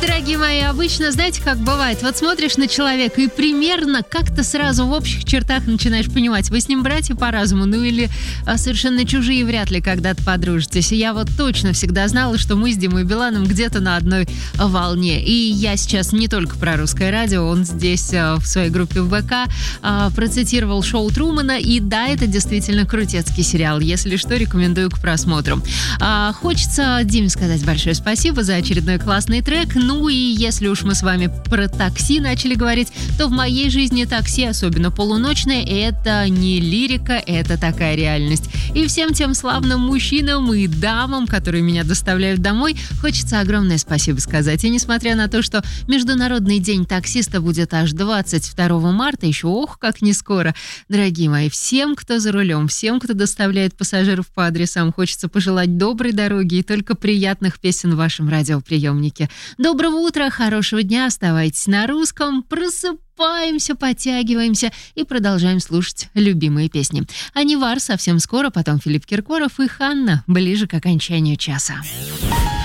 Дорогие мои, обычно, знаете, как бывает, вот смотришь на человека и примерно как-то сразу в общих чертах начинаешь понимать, вы с ним братья по разуму, ну или совершенно чужие, вряд ли когда-то подружитесь. И я вот точно всегда знала, что мы с Димой Биланом где-то на одной волне. И я сейчас не только про русское радио, он здесь в своей группе в ВК процитировал шоу Трумана, и да, это действительно крутецкий сериал. Если что, рекомендую к просмотру. Хочется Диме сказать большое спасибо за очередной классный трек. Ну и если уж мы с вами про такси начали говорить, то в моей жизни такси, особенно полуночное, это не лирика, это такая реальность. И всем тем славным мужчинам и дамам, которые меня доставляют домой, хочется огромное спасибо сказать. И несмотря на то, что Международный день таксиста будет аж 22 марта, еще ох, как не скоро, дорогие мои, всем, кто за рулем, всем, кто доставляет пассажиров по адресам, хочется пожелать доброй дороги и только приятных песен в вашем радиоприемнике. Доброго утра, хорошего дня, оставайтесь на русском, просыпаемся, подтягиваемся и продолжаем слушать любимые песни. Анивар совсем скоро, потом Филипп Киркоров и Ханна ближе к окончанию часа.